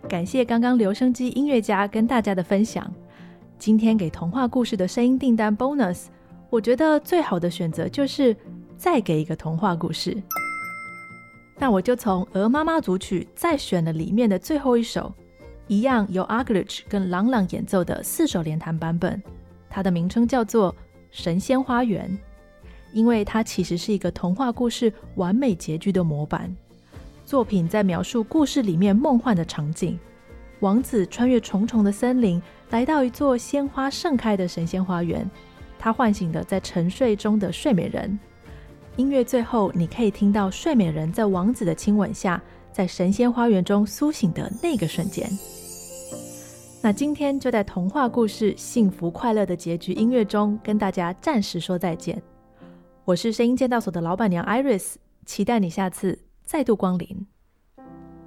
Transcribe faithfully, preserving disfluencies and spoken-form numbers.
感谢刚刚留声机音乐家跟大家的分享。今天给童话故事的声音订单 bonus， 我觉得最好的选择就是再给一个童话故事。那我就从鹅妈妈组曲再选了里面的最后一首，一样由 Arglidge 跟朗朗演奏的四手联弹版本，它的名称叫做《神仙花园》，因为它其实是一个童话故事完美结局的模板。作品在描述故事里面梦幻的场景，王子穿越重重的森林，来到一座鲜花盛开的神仙花园，他唤醒了在沉睡中的睡美人。音乐最后你可以听到睡美人在王子的亲吻下，在神仙花园中苏醒的那个瞬间。那今天就在童话故事幸福快乐的结局音乐中跟大家暂时说再见。我是声音鉴道所的老板娘 Iris， 期待你下次再度光临。